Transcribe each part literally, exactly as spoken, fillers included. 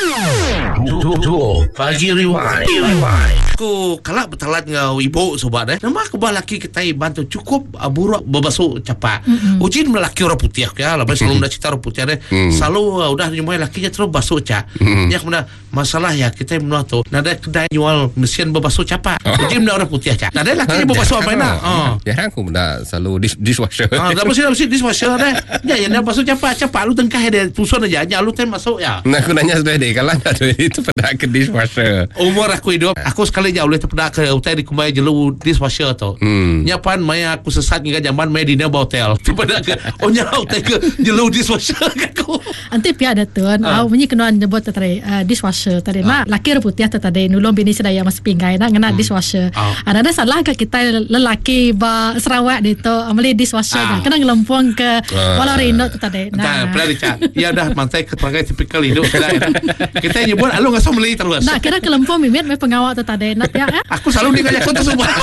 Duo Pagi Rewind. Aku kalak bertalat ngau ibu sobat eh. Nama aku balaki kita bantu cukup uh, buruk berbasuh capat. Mm-hmm. Ujin melaki orang putih ya. Lepas selalu dah cerita orang putih deh. Mm. Selalu uh, udah nyumai lakinya terus basuh cap. Mm. Ya kemudian masalah ya kita menua tu. Nada kedai jual mesin berbasuh capat. Oh. Ujin dah orang putih cap. Nada lakinya berbasuh apa nak? Oh. Jarang aku dah selalu dish, dishwasher. Ah, dah mesti mesti dishwasher deh. Ya yang dah basuh capat capat lu tengkah dia tusun aja. Ya lu tem masuk ya. Nah aku nanya sudah deh. Kalau nggak tu itu pada ke dishwasher. Umur aku hidup, aku sekali jauh boleh terpeda ke hotel di kumai jelu dishwasher tu. Hmm. Nyapan maya aku sesat hingga zaman maya di Naba hotel. Terpeda ke, oh nyala hotel ke jelu dishwasher aku. Anti pihak ada tu, ah, bunyi kena nyebut tadi dishwasher tadi. Mak laki putih tadi nulung bini sedaya masih pinggai nak ngena dishwasher. Ada ada salah ke kita lelaki ba Sarawak di tu ambil dishwasher kan, kena ngelempung ke walau rino tadi. Nah, pernah dicat. Ya dah mantai keterangan tipikal hidup. Kita nyebut alu ngasam beli terus. Nah, kira kelempung mimit me pengawal tu tadi. Nak ya. Aku selalu ni kaya aku tu semua.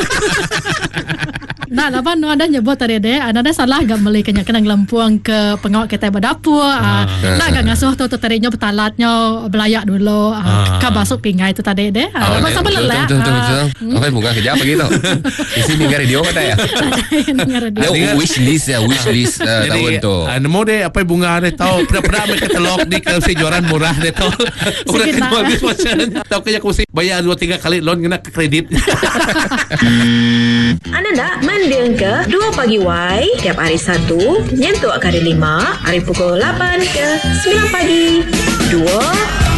Nah, apa nu ada nyebut tadi deh, ada ada salah gak beli kena kena ngelempuang ke pengawal kita berdapur. Ah, nah gak ngasuh tu tadinya betalatnya belayak dulu. Ah, ka basuk pingai tu tadi deh. Ah, masa belak. Betul betul betul. Apa bunga kerja apa gitu? Di sini dengar radio kata ya. Dengar radio. Ada wish list ya, wish list tahun tu. Nemu deh apa bunga deh tahu pernah-pernah mereka telok di kursi jualan murah deh tahu. Udah kedua dishwasher. Tahu kayak kursi bayar dua tiga kali loan kena kredit. Anda nak mendiang ke Dua Pagi Y tiap hari Sabtu, nyentuh hari lima, hari pukul lapan ke sembilan pagi. Dua